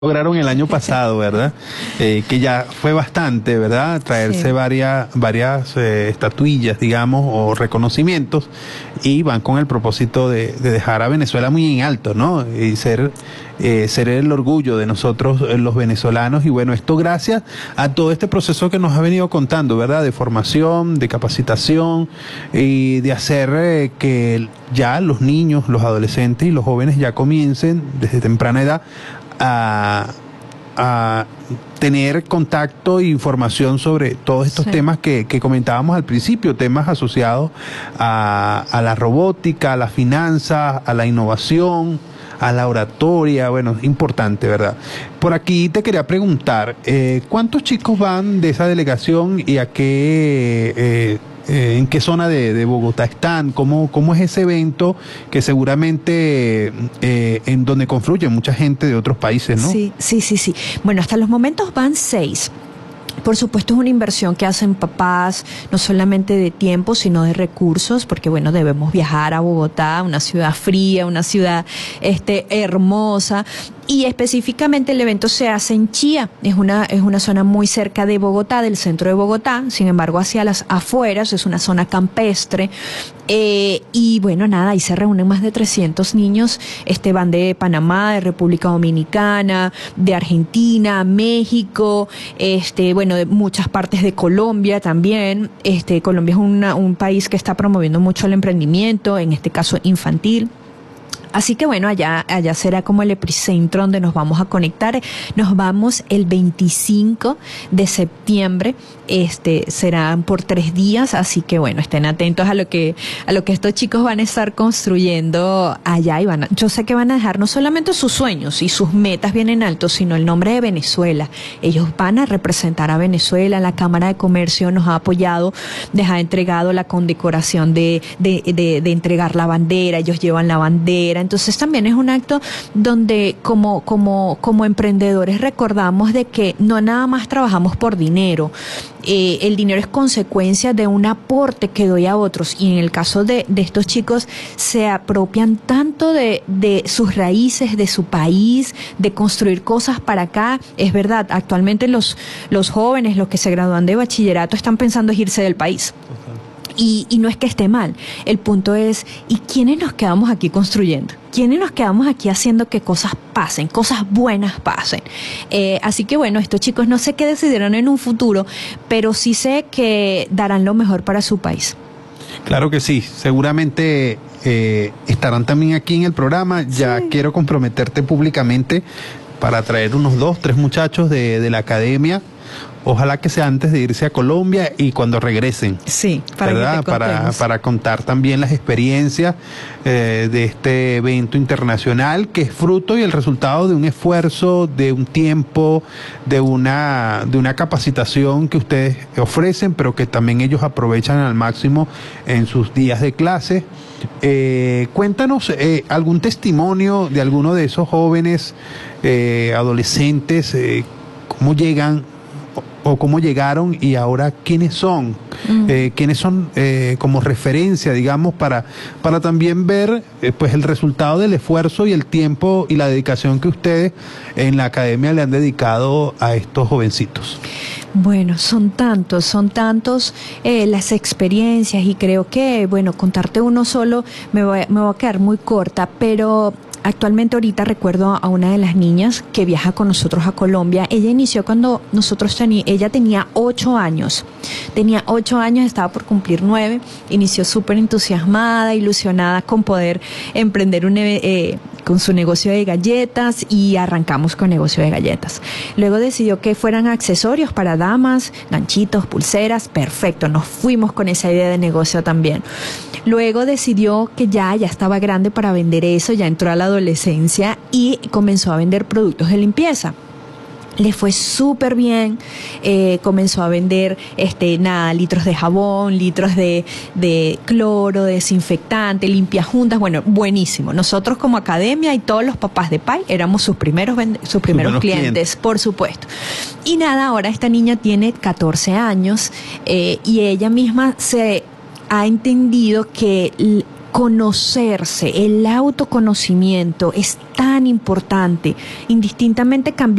lograron el año pasado, ¿verdad? Que ya fue bastante, ¿verdad? Traerse Sí. varias estatuillas, digamos, o reconocimientos, y van con el propósito de dejar a Venezuela muy en alto, ¿no? Y ser el orgullo de nosotros, los venezolanos. Y bueno, esto gracias a todo este proceso que nos ha venido contando, ¿verdad? De formación, de capacitación y de hacer que ya los niños, los adolescentes y los jóvenes ya comiencen desde temprana edad a tener contacto e información sobre todos estos temas que comentábamos al principio, temas asociados a la robótica, a las finanzas, a la innovación, a la oratoria. Bueno, importante, ¿verdad? Por aquí te quería preguntar, ¿cuántos chicos van de esa delegación y a qué... ¿en qué zona de Bogotá están? ¿Cómo es ese evento que seguramente en donde confluye mucha gente de otros países, ¿no? Sí. Bueno, hasta los momentos van 6. Por supuesto, es una inversión que hacen papás, no solamente de tiempo, sino de recursos, porque bueno, debemos viajar a Bogotá, una ciudad fría, una ciudad hermosa. Y específicamente el evento se hace en Chía, es una zona muy cerca de Bogotá, del centro de Bogotá, sin embargo hacia las afueras, es una zona campestre, y bueno, nada, ahí se reúnen más de 300 niños, van de Panamá, de República Dominicana, de Argentina, México, bueno, de muchas partes de Colombia también. Colombia es un país que está promoviendo mucho el emprendimiento, en este caso infantil. Así que bueno, allá será como el epicentro donde nos vamos a conectar. Nos vamos el 25 de septiembre, serán por 3 días, así que bueno, estén atentos a lo que estos chicos van a estar construyendo allá, y yo sé que van a dejar no solamente sus sueños y sus metas bien en alto, sino el nombre de Venezuela. Ellos van a representar a Venezuela. La Cámara de Comercio nos ha apoyado, les ha entregado la condecoración de entregar la bandera. Ellos llevan la bandera. Entonces también es un acto donde como emprendedores recordamos de que no nada más trabajamos por dinero. El dinero es consecuencia de un aporte que doy a otros, y en el caso de estos chicos se apropian tanto de sus raíces, de su país, de construir cosas para acá. Es verdad, actualmente los jóvenes, los que se gradúan de bachillerato, están pensando en irse del país. Y no es que esté mal, el punto es, ¿y quiénes nos quedamos aquí construyendo? ¿Quiénes nos quedamos aquí haciendo que cosas pasen, cosas buenas pasen? Así que bueno, estos chicos no sé qué decidirán en un futuro, pero sí sé que darán lo mejor para su país. Claro que sí, seguramente estarán también aquí en el programa. Ya Sí. quiero comprometerte públicamente para traer unos 2, 3 muchachos de la academia. Ojalá que sea antes de irse a Colombia y cuando regresen. Sí, ¿verdad? Para contar también las experiencias de este evento internacional, que es fruto y el resultado de un esfuerzo, de un tiempo, de una capacitación que ustedes ofrecen, pero que también ellos aprovechan al máximo en sus días de clase. Cuéntanos algún testimonio de alguno de esos jóvenes, adolescentes, cómo llegan o cómo llegaron, y ahora quiénes son, quiénes son como referencia, digamos, para también ver pues el resultado del esfuerzo y el tiempo y la dedicación que ustedes en la academia le han dedicado a estos jovencitos. Bueno, son tantos las experiencias, y creo que, bueno, contarte uno solo me voy a quedar muy corta, pero actualmente ahorita recuerdo a una de las niñas que viaja con nosotros a Colombia. Ella inició cuando ella tenía 8 años. Tenía 8 años, estaba por cumplir 9. Inició súper entusiasmada, ilusionada con poder emprender con su negocio de galletas, y arrancamos con negocio de galletas. Luego decidió que fueran accesorios para damas, ganchitos, pulseras. Perfecto, nos fuimos con esa idea de negocio también. Luego decidió que ya estaba grande para vender eso, ya entró a la adolescencia y comenzó a vender productos de limpieza. Le fue súper bien, comenzó a vender litros de jabón, litros de cloro, desinfectante, limpiajuntas. Bueno, buenísimo. Nosotros como academia y todos los papás de PAI éramos sus primeros clientes, por supuesto. Y nada, ahora esta niña tiene 14 años, y ella misma se ha entendido que conocerse, el autoconocimiento es tan importante, indistintamente cambiar